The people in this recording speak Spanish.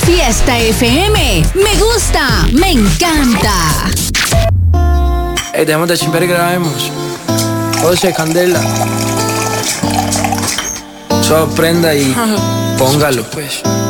Fiesta FM. Me gusta, me encanta. Dejemos de chimper y grabemos. José Candela. Sorprenda y póngalo pues.